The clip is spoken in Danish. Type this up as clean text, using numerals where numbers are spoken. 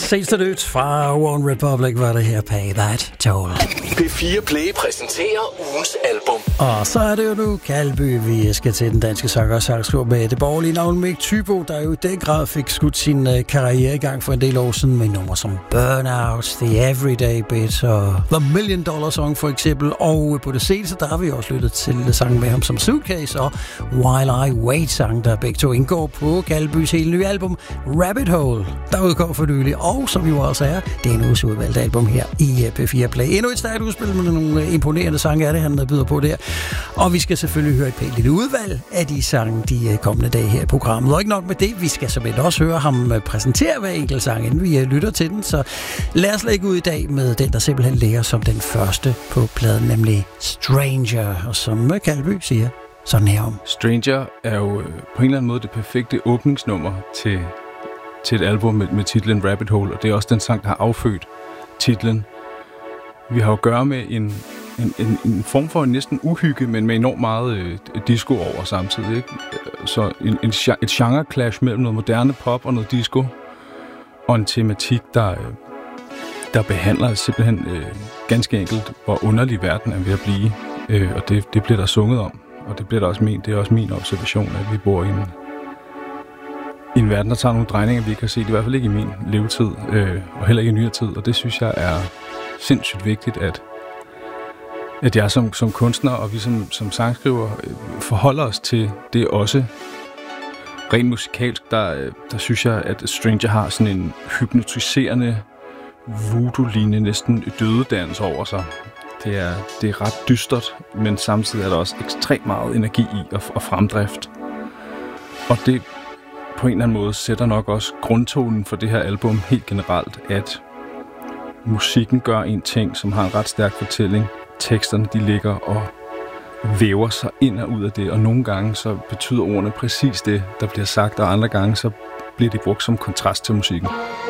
Ses det nyt fra One Republic, var det her Pay That Toll. P4 Play præsenterer ugens album. Og så er det jo nu Kaldby, vi skal til den danske sanger og sangskriver med det borgerlige navn Mick Thybo, der jo i den grad fik skudt sin karriere i gang for en del år siden med numre som Burnout, The Everyday Bit og The $1 Million Song for eksempel. Og på det seneste, der har vi også lyttet til sangen med ham som Suitcase og While I Wait sang, der begge to indgår på Kaldbys hele nye album Rabbit Hole, der udgår for nylig. Og som jo også er, det er en uges udvalgt album her i P4 Play. Endnu et stærkt udspil med nogle imponerende sange er det, han byder på der. Og vi skal selvfølgelig høre et pænt lille udvalg af de sange de kommende dage her i programmet. Og ikke nok med det, vi skal simpelthen også høre ham præsentere hver enkelt sang, inden vi lytter til den. Så lad os lægge ud i dag med den, der simpelthen ligger som den første på pladen, nemlig Stranger. Og som Kaldby siger, sådan her om. Stranger er jo på en eller anden måde det perfekte åbningsnummer til et album med titlen Rabbit Hole, og det er også den sang, der har affødt titlen. Vi har jo at gøre med en form for en næsten uhygge, men med enormt meget disco over samtidig. Ikke? Så et genre-clash mellem noget moderne pop og noget disco, og en tematik, der behandler simpelthen ganske enkelt, hvor underlig verden er ved at blive. Og det bliver der sunget om, og det bliver der også ment. Det er også min observation, at vi bor i en verden, der tager nogle drejninger, vi ikke har set, i hvert fald ikke i min levetid, og heller ikke i nyere tid. Og det synes jeg er sindssygt vigtigt, at jeg som kunstner, og vi som sangskriver, forholder os til det også. Rent musikalsk, der synes jeg, at Stranger har sådan en hypnotiserende, voodoo-lignende, næsten dødedans over sig. Det er ret dystert, men samtidig er der også ekstremt meget energi i og fremdrift. Og det på en eller anden måde sætter nok også grundtonen for det her album helt generelt, at musikken gør en ting, som har en ret stærk fortælling. Teksterne, de ligger og væver sig ind og ud af det, og nogle gange så betyder ordene præcis det, der bliver sagt, og andre gange så bliver de brugt som kontrast til musikken.